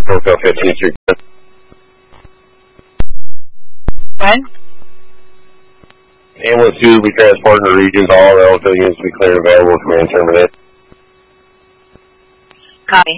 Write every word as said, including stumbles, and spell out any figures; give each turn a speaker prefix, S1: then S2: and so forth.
S1: Norco fifteenth Street.
S2: When?
S1: Ambulance two will be transported to regions. All relative units will be cleared and available. Command terminate.
S2: Copy.